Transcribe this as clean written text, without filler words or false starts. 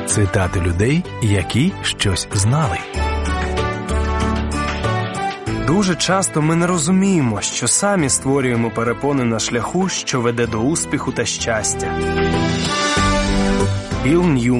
Цитати людей, які щось знали. Дуже часто ми не розуміємо, що самі створюємо перепони на шляху, що веде до успіху та щастя. Білл Ньюман